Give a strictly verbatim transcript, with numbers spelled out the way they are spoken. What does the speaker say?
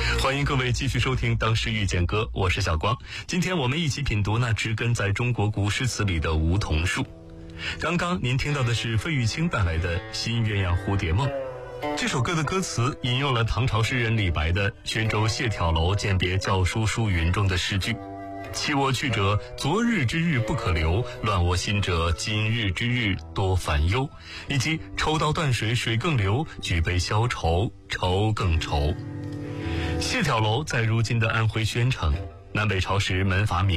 欢迎各位继续收听《当时遇见歌》，我是小光。今天我们一起品读那植根在中国古诗词里的梧桐树。刚刚您听到的是费玉清带来的《新鸳鸯蝴蝶梦》。这首歌的歌词引用了唐朝诗人李白的《宣州谢眺楼饯别校书书云》中的诗句：弃我去者，昨日之日不可留；乱我心者，今日之日多烦忧。以及抽刀断水，水更流；举杯消愁，愁更愁。谢眺楼在如今的安徽宣城，南北朝时门阀名